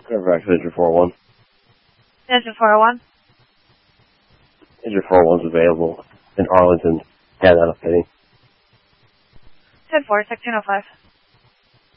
Never actually Injured 401. Engine 401. Injured 401's available in Arlington, Canada, Penny. 10-4, 1605.